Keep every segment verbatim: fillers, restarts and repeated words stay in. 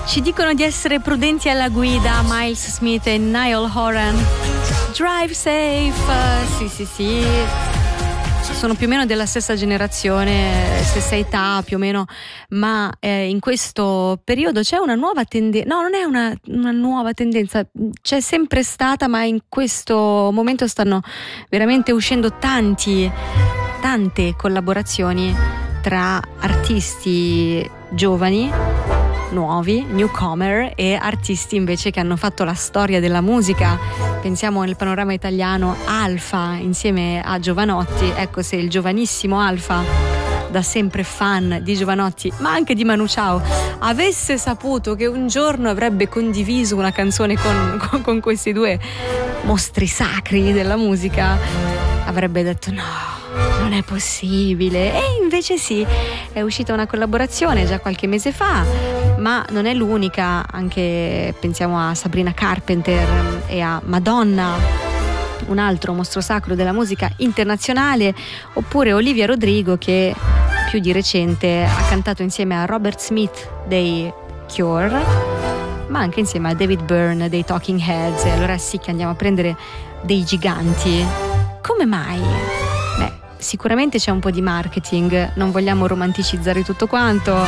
Ci dicono di essere prudenti alla guida, Miles Smith e Niall Horan. Drive safe. Sì, sì, sì. Sono più o meno della stessa generazione, stessa età più o meno, ma eh, in questo periodo c'è una nuova tendenza. No, non è una, una nuova tendenza, c'è sempre stata, ma in questo momento stanno veramente uscendo tanti, tante collaborazioni tra artisti giovani, nuovi, newcomer, e artisti invece che hanno fatto la storia della musica. Pensiamo nel panorama italiano Alfa insieme a Jovanotti. Ecco, se il giovanissimo Alfa, da sempre fan di Jovanotti ma anche di Manu Chao, avesse saputo che un giorno avrebbe condiviso una canzone con, con, con questi due mostri sacri della musica, avrebbe detto no, non è possibile. E invece sì, è uscita una collaborazione già qualche mese fa, ma non è l'unica. Anche pensiamo a Sabrina Carpenter e a Madonna, un altro mostro sacro della musica internazionale, oppure Olivia Rodrigo, che più di recente ha cantato insieme a Robert Smith dei Cure, ma anche insieme a David Byrne dei Talking Heads. E allora sì che andiamo a prendere dei giganti. Come mai? Beh, sicuramente c'è un po' di marketing, non vogliamo romanticizzare tutto quanto.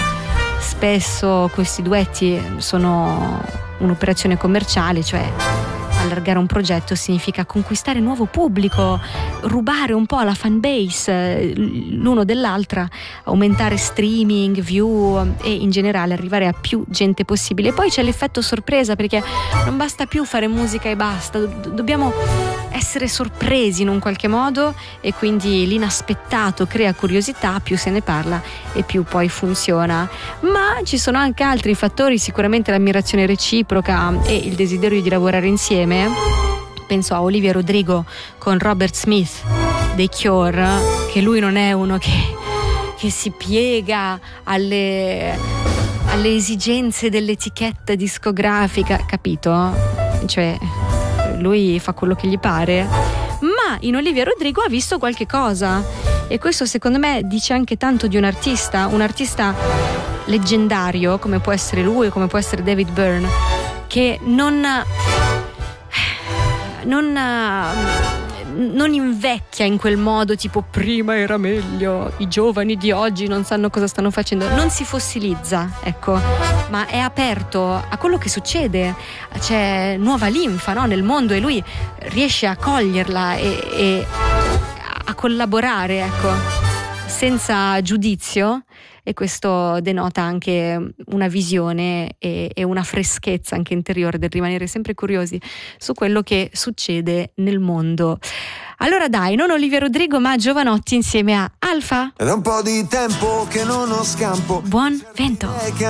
Spesso questi duetti sono un'operazione commerciale, cioè allargare un progetto significa conquistare nuovo pubblico, rubare un po' la fan base l'uno dell'altra, aumentare streaming, view e in generale arrivare a più gente possibile. Poi c'è l'effetto sorpresa, perché non basta più fare musica e basta, do- dobbiamo essere sorpresi in un qualche modo, e quindi l'inaspettato crea curiosità, più se ne parla e più poi funziona. Ma ci sono anche altri fattori, sicuramente l'ammirazione reciproca e il desiderio di lavorare insieme. Penso a Olivia Rodrigo con Robert Smith dei Cure, che lui non è uno che, che si piega alle, alle esigenze dell'etichetta discografica, capito? Cioè lui fa quello che gli pare, ma in Olivia Rodrigo ha visto qualche cosa, e questo secondo me dice anche tanto di un artista, un artista leggendario come può essere lui, come può essere David Byrne, che non non non invecchia in quel modo tipo prima era meglio, i giovani di oggi non sanno cosa stanno facendo, non si fossilizza, ecco, ma è aperto a quello che succede. C'è nuova linfa, no, nel mondo, e lui riesce a coglierla e, e a collaborare, ecco, senza giudizio. E questo denota anche una visione e, e una freschezza anche interiore del rimanere sempre curiosi su quello che succede nel mondo. Allora dai, non Olivia Rodrigo ma Jovanotti insieme a Alfa. È da un po' di tempo che non ho scampo. Buon vento.